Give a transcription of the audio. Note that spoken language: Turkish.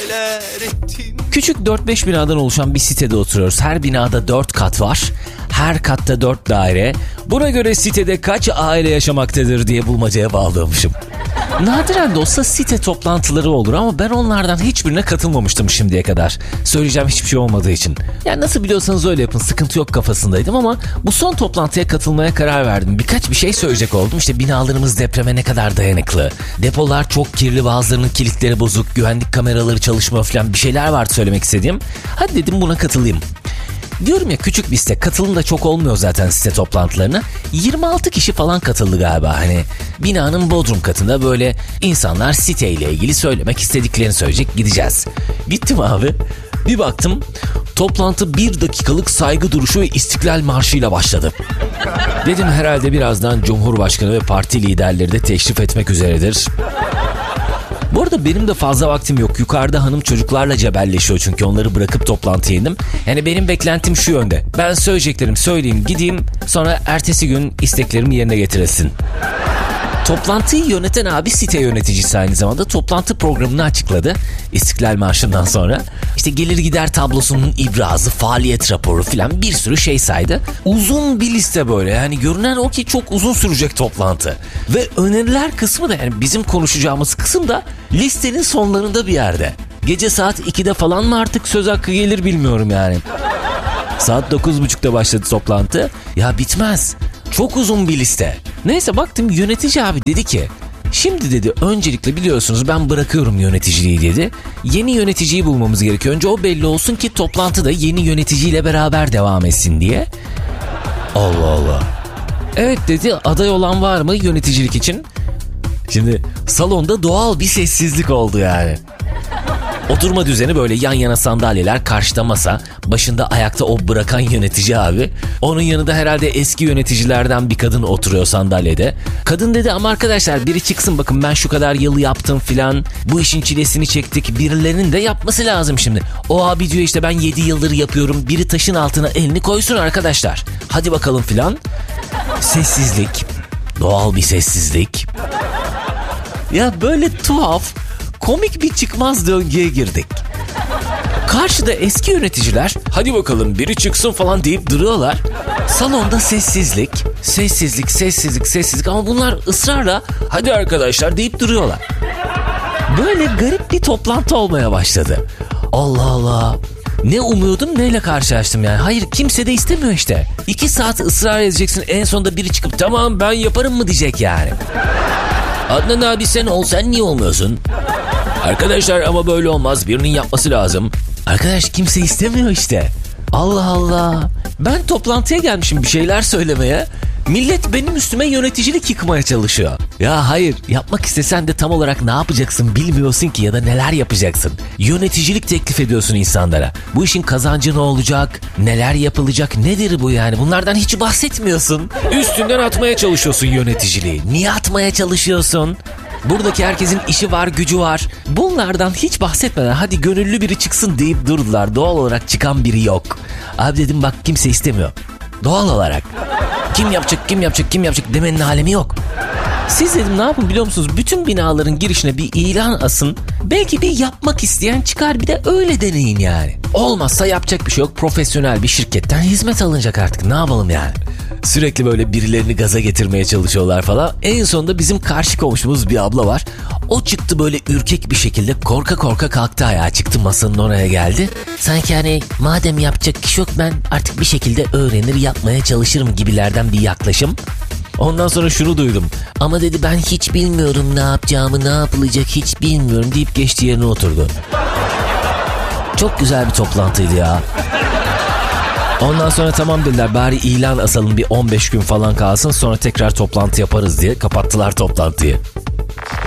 neler ettin. Küçük 4-5 binadan oluşan bir sitede oturuyoruz. Her binada 4 kat var. Her katta 4 daire. Buna göre sitede kaç aile yaşamaktadır diye bulmacaya bağlamışım. Nadiren de olsa site toplantıları olur ama ben onlardan hiçbirine katılmamıştım şimdiye kadar. Söyleyeceğim hiçbir şey olmadığı için. Yani nasıl biliyorsanız öyle yapın, sıkıntı yok kafasındaydım ama bu son toplantıya katılmaya karar verdim. Birkaç bir şey söyleyecek oldum. İşte binalarımız depreme ne kadar dayanıklı. Depolar çok kirli, bazılarının kilitleri bozuk, güvenlik kameraları çalışmıyor falan bir şeyler vardı söylemek istediğim. Hadi dedim buna katılayım. Diyorum ya küçük bir site, katılım da çok olmuyor zaten site toplantılarına. 26 kişi falan katıldı galiba, hani binanın bodrum katında böyle insanlar siteyle ilgili söylemek istediklerini söyleyecek, gideceğiz. Gittim abi, bir baktım toplantı 1 dakikalık saygı duruşu ve İstiklal Marşı'yla başladı. Dedim herhalde birazdan Cumhurbaşkanı ve parti liderleri de teşrif etmek üzeredir. Bu arada benim de fazla vaktim yok. Yukarıda hanım çocuklarla cebelleşiyor çünkü onları bırakıp toplantıya indim. Yani benim beklentim şu yönde. Ben söyleyeceklerimi söyleyeyim, gideyim, sonra ertesi gün isteklerimi yerine getiresin. Toplantıyı yöneten abi site yöneticisi aynı zamanda toplantı programını açıkladı. İstiklal Marşı'ndan sonra. İşte gelir gider tablosunun ibrazı, faaliyet raporu filan bir sürü şey saydı. Uzun bir liste böyle, yani görünen o ki çok uzun sürecek toplantı. Ve öneriler kısmı da, yani bizim konuşacağımız kısım da listenin sonlarında bir yerde. Gece saat 2'de falan mı artık söz hakkı gelir bilmiyorum yani. Saat 9.30'da başladı toplantı. Ya bitmez. Çok uzun bir liste. Neyse baktım yönetici abi dedi ki, şimdi dedi öncelikle biliyorsunuz ben bırakıyorum yöneticiliği dedi. Yeni yöneticiyi bulmamız gerekiyor. Önce o belli olsun ki toplantı da yeni yöneticiyle beraber devam etsin diye. Allah Allah. Evet dedi, aday olan var mı yöneticilik için? Şimdi salonda doğal bir sessizlik oldu yani. Oturma düzeni böyle, yan yana sandalyeler, karşıda masa, başında ayakta o bırakan yönetici abi. Onun yanında herhalde eski yöneticilerden bir kadın oturuyor sandalyede. Kadın dedi ama arkadaşlar biri çıksın, bakın ben şu kadar yıl yaptım filan, bu işin çilesini çektik, birilerinin de yapması lazım şimdi. O abi diyor işte ben 7 yıldır yapıyorum, biri taşın altına elini koysun arkadaşlar. Hadi bakalım filan. Sessizlik, doğal bir sessizlik. Ya böyle tuhaf, komik bir çıkmaz döngüye girdik. Karşıda eski yöneticiler hadi bakalım biri çıksın falan deyip duruyorlar. Salonda sessizlik, sessizlik, sessizlik, sessizlik ama bunlar ısrarla hadi arkadaşlar deyip duruyorlar. Böyle garip bir toplantı olmaya başladı. Allah Allah. Ne umuyordum, neyle karşılaştım yani. Hayır, kimse de istemiyor işte. 2 saat ısrar edeceksin, en sonunda biri çıkıp tamam ben yaparım mı diyecek yani. Adnan abi sen ol, sen niye olmuyorsun? Arkadaşlar ama böyle olmaz, birinin yapması lazım. Arkadaş kimse istemiyor işte. Allah Allah. Ben toplantıya gelmişim bir şeyler söylemeye. Millet benim üstüme yöneticilik yıkmaya çalışıyor. Ya hayır, yapmak istesen de tam olarak ne yapacaksın bilmiyorsun ki, ya da neler yapacaksın. Yöneticilik teklif ediyorsun insanlara. Bu işin kazancı ne olacak? Neler yapılacak? Nedir bu yani? Bunlardan hiç bahsetmiyorsun. Üstünden atmaya çalışıyorsun yöneticiliği. Niye atmaya çalışıyorsun? Buradaki herkesin işi var, gücü var. Bunlardan hiç bahsetmeden hadi gönüllü biri çıksın deyip durdular. Doğal olarak çıkan biri yok. Abi dedim bak kimse istemiyor. Doğal olarak. Kim yapacak demenin alemi yok. Siz dedim ne yapın biliyor musunuz? Bütün binaların girişine bir ilan asın. Belki bir yapmak isteyen çıkar, bir de öyle deneyin yani. Olmazsa yapacak bir şey yok. Profesyonel bir şirketten hizmet alınacak artık. Ne yapalım yani? Sürekli böyle birilerini gaza getirmeye çalışıyorlar falan. En sonunda bizim karşı komşumuz bir abla var. O çıktı böyle ürkek bir şekilde, korka korka kalktı ayağa, çıktı masanın oraya geldi. Sanki hani madem yapacak kişi yok ben artık bir şekilde öğrenir yapmaya çalışırım gibilerden bir yaklaşım. Ondan sonra şunu duydum. Ama dedi ben hiç bilmiyorum ne yapacağımı, ne yapılacak hiç bilmiyorum deyip geçti yerine oturdu. Çok güzel bir toplantıydı ya. Ondan sonra tamam dediler, bari ilan asalım bir 15 gün falan kalsın, sonra tekrar toplantı yaparız diye kapattılar toplantıyı.